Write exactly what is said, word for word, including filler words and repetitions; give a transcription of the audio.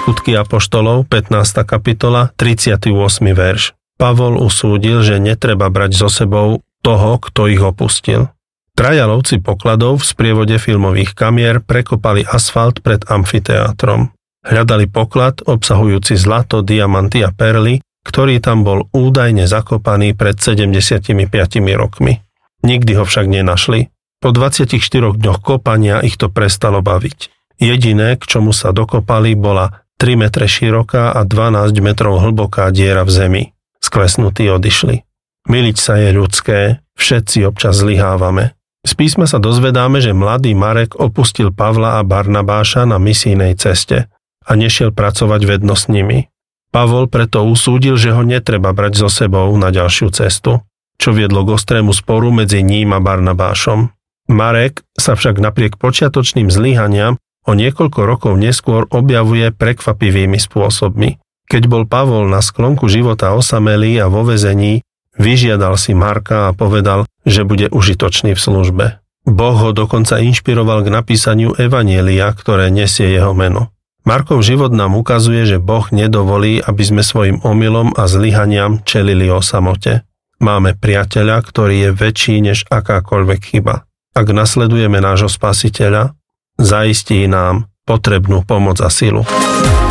Skutky apoštolov, pätnásta kapitola, tridsiaty ôsmy verš. Pavol usúdil, že netreba brať so sebou toho, kto ich opustil. Traja lovci pokladov v sprievode filmových kamier prekopali asfalt pred amfiteátrom. Hľadali poklad obsahujúci zlato, diamanty a perly, ktorý tam bol údajne zakopaný pred sedemdesiatimi piatimi rokmi. Nikdy ho však nenašli. Po dvadsiatich štyroch dňoch kopania ich to prestalo baviť. Jediné, k čomu sa dokopali, bola tri metre široká a dvanásť metrov hlboká diera v zemi. Sklesnutí odišli. Myliť sa je ľudské, všetci občas zlyhávame. Z písma sa dozvedáme, že mladý Marek opustil Pavla a Barnabáša na misijnej ceste a nešiel pracovať vedno s nimi. Pavol preto usúdil, že ho netreba brať so sebou na ďalšiu cestu, čo viedlo k ostrému sporu medzi ním a Barnabášom. Marek sa však napriek počiatočným zlyhaniam o niekoľko rokov neskôr objavuje prekvapivými spôsobmi. Keď bol Pavol na sklonku života osamelý a vo väzení, vyžiadal si Marka a povedal, že bude užitočný v službe. Boh ho dokonca inšpiroval k napísaniu evanjelia, ktoré nesie jeho meno. Markov život nám ukazuje, že Boh nedovolí, aby sme svojim omylom a zlyhaniam čelili o samote. Máme priateľa, ktorý je väčší než akákoľvek chyba. Ak nasledujeme nášho Spasiteľa, zaistí nám potrebnú pomoc a silu.